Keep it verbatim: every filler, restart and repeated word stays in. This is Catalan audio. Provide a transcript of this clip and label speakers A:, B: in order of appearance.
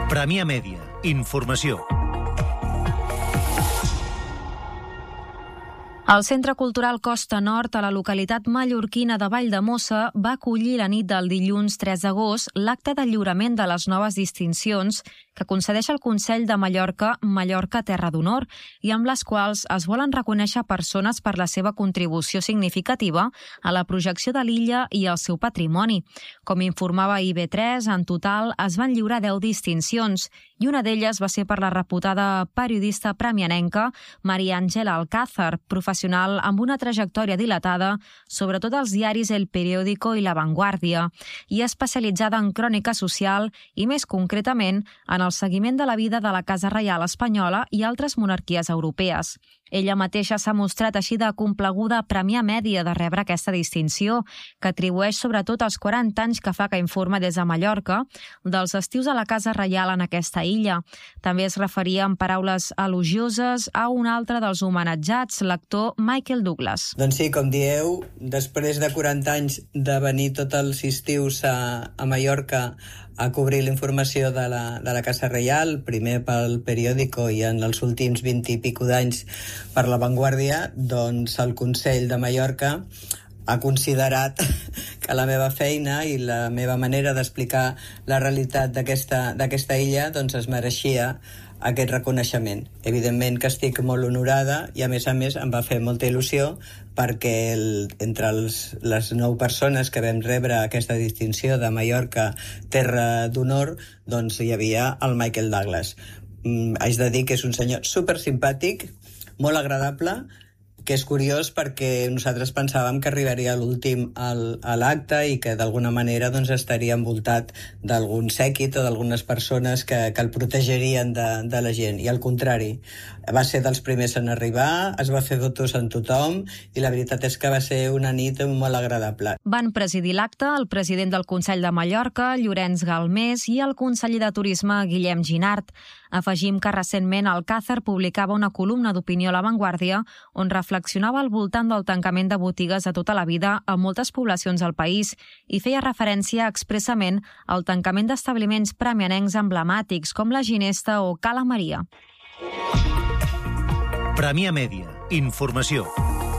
A: Premià Mèdia. Informació.
B: El Centre Cultural Costa Nord, a la localitat mallorquina de Valldemossa, va acollir la nit del dilluns tres d'agost l'acte de lliurament de les noves distincions que concedeix el Consell de Mallorca Mallorca Terra d'Honor i amb les quals es volen reconèixer persones per la seva contribució significativa a la projecció de l'illa i el seu patrimoni. Com informava I B tres, en total es van lliurar deu distincions i una d'elles va ser per la reputada periodista premianenca Maria Àngela Alcázar, professional amb una trajectòria dilatada, sobretot als diaris El Periódico i La Vanguardia, i especialitzada en crònica social i, més concretament, en el seguiment de la vida de la Casa Reial espanyola i altres monarquies europees. Ella mateixa s'ha mostrat així de complaguda a Premià Mèdia de rebre aquesta distinció, que atribueix sobretot als quaranta anys que fa que informa des de Mallorca dels estius a la Casa Reial en aquesta illa. També es referia en paraules elogioses a un altre dels homenatjats, l'actor Michael Douglas.
C: Doncs sí, com dieu, després de quaranta anys de venir tots els estius a, a Mallorca a cobrir la informació de la, de la Casa Reial, primer pel Periódico i en els últims vint i pico d'anys per La Vanguardia, doncs el Consell de Mallorca ha considerat que la meva feina i la meva manera d'explicar la realitat d'aquesta d'aquesta illa doncs es mereixia aquest reconeixement. Evidentment que estic molt honorada i a més a més em va fer molta il·lusió perquè el, entre els, les nou persones que vam rebre aquesta distinció de Mallorca Terra d'Honor doncs hi havia el Michael Douglas. Mm, haig de dir que és un senyor supersimpàtic, molt agradable, que és curiós perquè nosaltres pensàvem que arribaria a l'últim al, a l'acte i que d'alguna manera doncs, estaria envoltat d'algun sèquit o d'algunes persones que, que el protegerien de, de la gent. I al contrari, va ser dels primers en arribar, es va fer fotos amb tothom i la veritat és que va ser una nit molt agradable.
B: Van presidir l'acte el president del Consell de Mallorca, Llorenç Galmés, i el conseller de Turisme, Guillem Ginart. Afegim que recentment Alcázar publicava una columna d'opinió a La Vanguardia on reflexionava al voltant del tancament de botigues de tota la vida a moltes poblacions del país i feia referència expressament al tancament d'establiments premianencs emblemàtics com la Ginesta o Cala Maria.
A: Premià Mèdia. Informació.